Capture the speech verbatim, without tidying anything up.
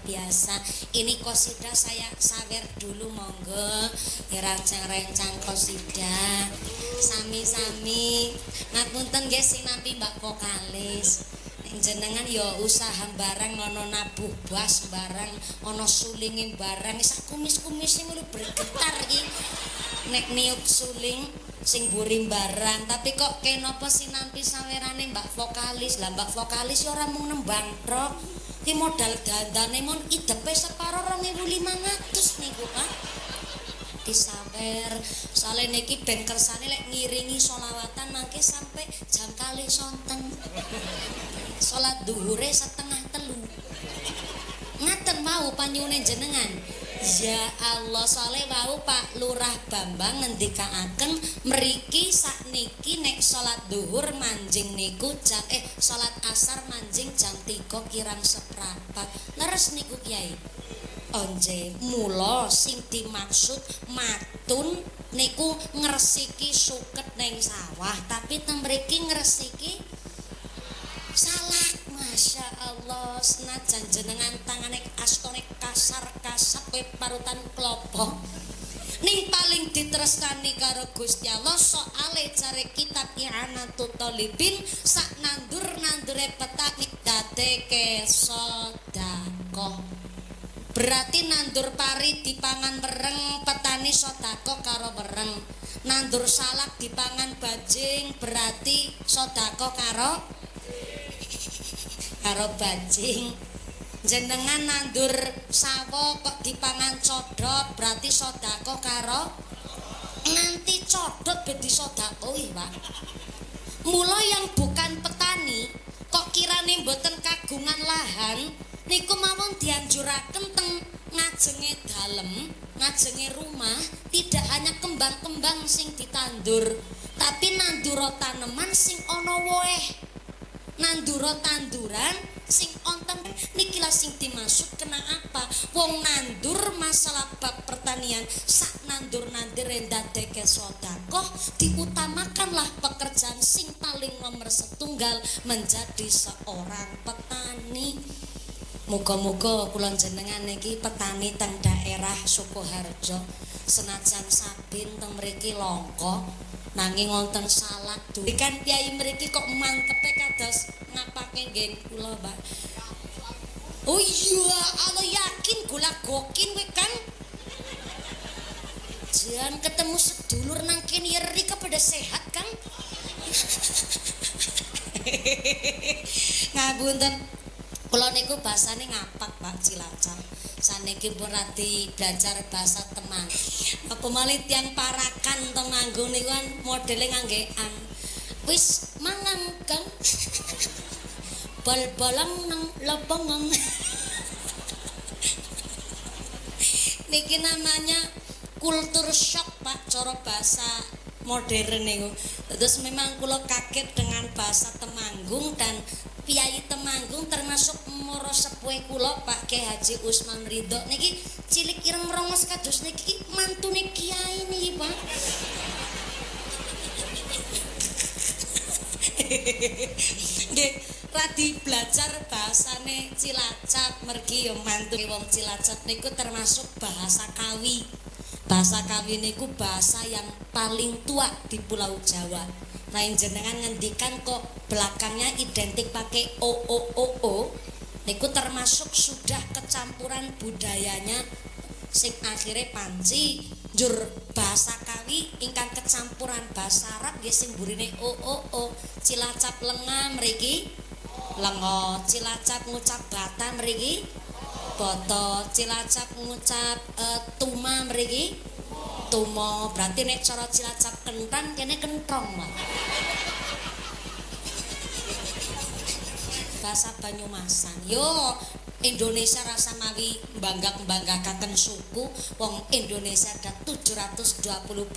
biasa. Ini qasidah saya sawer dulu monggo. Rencang-rencang qasidah. Sami-sami ngapunten nggih sinampi Mbak vokalis. Jenengan ya usaha barang ana nabuh bas barang ana sulinge barang sak kumis-kumise ngono bergetar iki nek niup suling sing buri barang tapi kok kenapa sinampi sawerane Mbak vokalis lah Mbak vokalis ya ora mung nembang tok iki modal dandane mon idepe separo dua ribu lima ratus niku Pak disawer soalnya niki ben kersane lek ngiringi sholawatan mangke sampai jam kali sonten salat duhure setengah telu ngaten mau panyuwune jenengan ya Allah soalnya wau Pak Lurah Bambang ngendikaaken mriki sakniki nek salat duhur manjing niku jam eh salat asar manjing jam tiga kirang seprapat leres niku Kyai onje mula sing dimaksud matun niku ngresiki suket neng sawah tapi teng mriki ngresiki salak Masya Allah senajan jenengan tangane astone kasar-kasar kowe parutan klopo ning paling ditresnani karo Gusti Allah soale jare kitab I'anatul Thalibin sak nandur-nandure petani dadeke sedekah berarti nandur pari dipangan mereng petani sedekah karo mereng nandur salak dipangan bajing berarti sedekah karo karo bajing jenengan nandur sawo kok dipangan codot berarti sedekah karo nganti codot ben disedekahi Pak mula yang bukan petani kok kirane mboten kagungan lahan niku mawon dianjuraken teng ngajenge dalem ngajenge rumah tidak hanya kembang-kembang sing ditandur tapi nandura taneman sing ana woeh nandura tanduran sing onten niki lah sing dimaksud kena apa wong nandur masalah bab pertanian sak nandur-nandure ndadeke sedekah diutamakanlah pekerjaan sing paling nomor setunggal menjadi seorang petani. Muga-muga kula jenengan niki petani teng daerah Sukoharjo senajan sabin teng mriki langka nanging wonten salak kan Kyai mriki kok mantepe kados ngapake nggih kula Mbak. Oh iya Allah yakin gula gokin kowe kan jan ketemu sedulur nang kene yeri kepada sehat kan ngapunten kula niku basane ngapak Pak Cilacap saniki pun radi belajar bahasa Temang apa malih tiyang parakan to nganggo niku kan modele nganggekan wis mangan Kang bal-balang nang lapangan niki namanya kultur shock Pak cara bahasa modern niku terus memang kula kaget dengan bahasa Temanggung dan Piyayi Temanggung termasuk moro sepuhe kula Pak Kyai Haji Usman Ridho niki cilik ireng merongos kados niki mantune Kyai niki Pak. Nggih, radi belajar bahasane Cilacap mergi yo mantu wong Cilacap niku termasuk bahasa Kawi. Bahasa Kawi niku bahasa yang paling tua di Pulau Jawa. Nah jenengan ngendikan kok belakangnya identik pakai o o o o niku termasuk sudah kecampuran budayanya sing akhirnya panci jur bahasa Kawi ingkang kecampuran bahasa Arab nggih sing burine o o o Cilacap lenga mriki lengo Cilacap ngucap bata mriki boto Cilacap ngucap uh, tuma mriki tumo berarti nek cara Cilacap kentan kene kentrong Pak. Bahasa Banyumasan yo Indonesia rasa mawi bangga-banggakan suku wong Indonesia ada tujuh ratus dua puluh